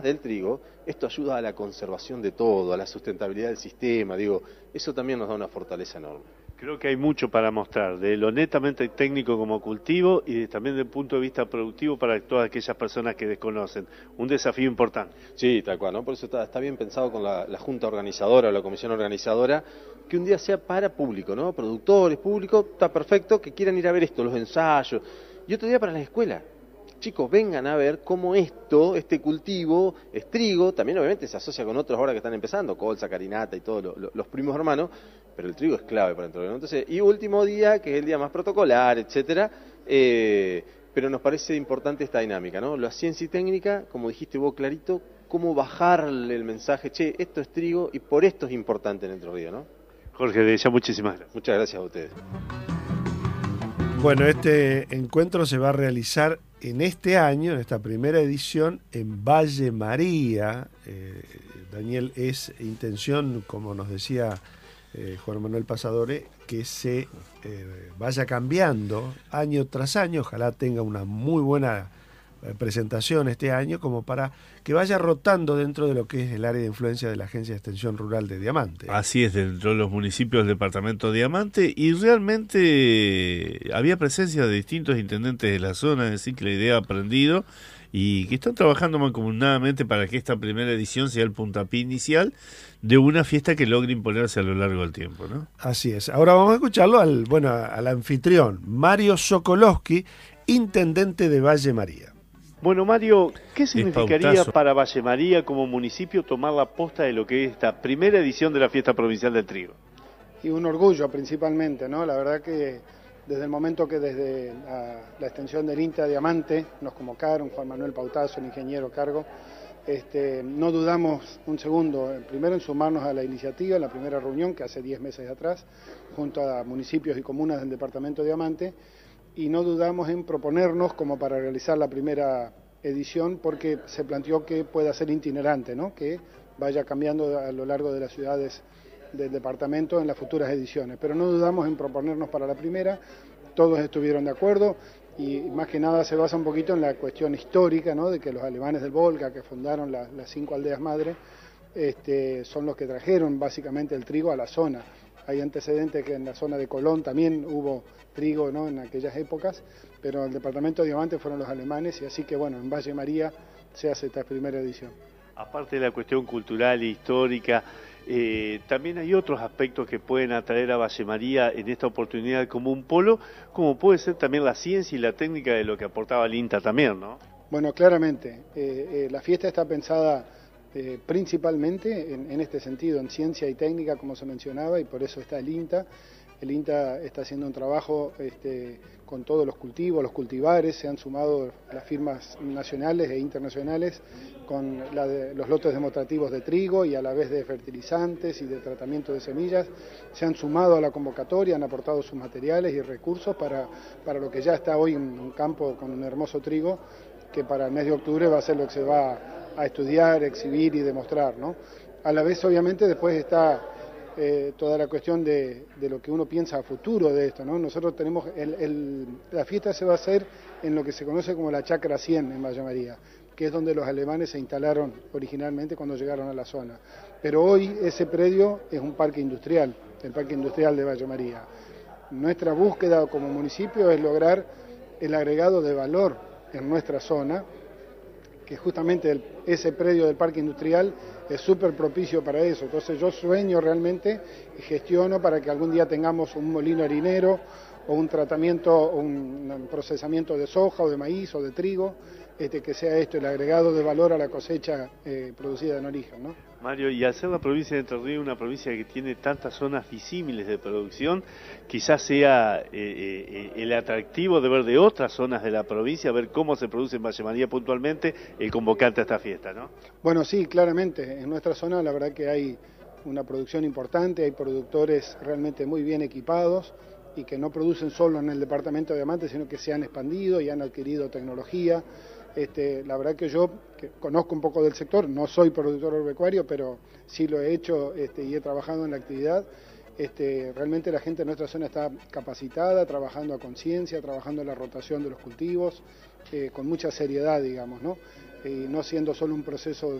del trigo, esto ayuda a la conservación de todo, a la sustentabilidad del sistema, digo, eso también nos da una fortaleza enorme. Creo que hay mucho para mostrar, de lo netamente técnico como cultivo y también desde el punto de vista productivo para todas aquellas personas que desconocen. Un desafío importante. Sí, tal cual, ¿no? Por eso está bien pensado con la junta organizadora o la comisión organizadora, que un día sea para público, ¿no? Productores, público, está perfecto, que quieran ir a ver esto, los ensayos, y otro día para las escuelas. Chicos, vengan a ver cómo este cultivo, es trigo, también obviamente se asocia con otros ahora que están empezando, colza, carinata y todos los primos hermanos, pero el trigo es clave para dentro, ¿no? Entonces, y último día, que es el día más protocolar, etcétera, pero nos parece importante esta dinámica, ¿no? La ciencia y técnica, como dijiste vos clarito, cómo bajarle el mensaje, che, esto es trigo y por esto es importante en Entre Ríos, ¿no? Jorge, de ya muchísimas gracias. Muchas gracias a ustedes. Bueno, este encuentro se va a realizar en este año, en esta primera edición, en Valle María. Daniel, es intención, como nos decía Juan Manuel Pasadore, que se vaya cambiando año tras año. Ojalá tenga una muy buena presentación este año, como para que vaya rotando dentro de lo que es el área de influencia de la Agencia de Extensión Rural de Diamante. Así es, dentro de los municipios del departamento de Diamante, y realmente había presencia de distintos intendentes de la zona, es decir, que la idea ha aprendido y que están trabajando mancomunadamente para que esta primera edición sea el puntapié inicial de una fiesta que logre imponerse a lo largo del tiempo, ¿no? Así es. Ahora vamos a escucharlo al anfitrión, Mario Sokolowski, intendente de Valle María. Bueno, Mario, ¿qué significaría pautazo para Valle María como municipio tomar la posta de lo que es esta primera edición de la Fiesta Provincial del Trigo? Y un orgullo principalmente, ¿no? La verdad que desde el momento que desde la extensión del INTA Diamante nos convocaron, Juan Manuel Pautazo, el ingeniero a cargo, no dudamos un segundo, primero en sumarnos a la iniciativa, en la primera reunión que hace 10 meses atrás, junto a municipios y comunas del departamento de Diamante, y no dudamos en proponernos como para realizar la primera edición, porque se planteó que pueda ser itinerante, ¿no? Que vaya cambiando a lo largo de las ciudades del departamento en las futuras ediciones. Pero no dudamos en proponernos para la primera, todos estuvieron de acuerdo, y más que nada se basa un poquito en la cuestión histórica, ¿no? De que los alemanes del Volga, que fundaron las 5 aldeas madres, son los que trajeron básicamente el trigo a la zona. Hay antecedentes que en la zona de Colón también hubo trigo, ¿no? En aquellas épocas, pero el departamento de Diamante fueron los alemanes, y así que bueno, en Valle María se hace esta primera edición. Aparte de la cuestión cultural e histórica, también hay otros aspectos que pueden atraer a Valle María en esta oportunidad como un polo, como puede ser también la ciencia y la técnica de lo que aportaba el INTA también, ¿no? Bueno, claramente, la fiesta está pensada principalmente en este sentido, en ciencia y técnica, como se mencionaba, y por eso está el INTA. El INTA está haciendo un trabajo con todos los cultivos, los cultivares, se han sumado las firmas nacionales e internacionales con los lotes demostrativos de trigo y a la vez de fertilizantes y de tratamiento de semillas. Se han sumado a la convocatoria, han aportado sus materiales y recursos para lo que ya está hoy en un campo con un hermoso trigo, que para el mes de octubre va a ser lo que se va a estudiar, exhibir y demostrar, ¿no? A la vez, obviamente, después está toda la cuestión de lo que uno piensa a futuro de esto, ¿no? Nosotros tenemos, la fiesta se va a hacer en lo que se conoce como la Chacra 100 en Valle María, que es donde los alemanes se instalaron originalmente cuando llegaron a la zona. Pero hoy ese predio es un parque industrial, el Parque Industrial de Valle María. Nuestra búsqueda como municipio es lograr el agregado de valor en nuestra zona, que justamente ese predio del parque industrial es súper propicio para eso. Entonces yo sueño realmente y gestiono para que algún día tengamos un molino harinero o un tratamiento, un procesamiento de soja o de maíz o de trigo, que sea esto el agregado de valor a la cosecha producida en origen, ¿no? Mario, y al ser la provincia de Entre Ríos una provincia que tiene tantas zonas disímiles de producción, quizás sea el atractivo de ver de otras zonas de la provincia, ver cómo se produce en Valle María puntualmente, el convocante a esta fiesta, ¿no? Bueno, sí, claramente. En nuestra zona la verdad que hay una producción importante, hay productores realmente muy bien equipados y que no producen solo en el departamento de Diamante, sino que se han expandido y han adquirido tecnología. La verdad que yo que conozco un poco del sector, no soy productor agropecuario, pero sí lo he hecho y he trabajado en la actividad. Realmente la gente de nuestra zona está capacitada, trabajando a conciencia, trabajando en la rotación de los cultivos, con mucha seriedad, digamos, ¿no? Y no siendo solo un proceso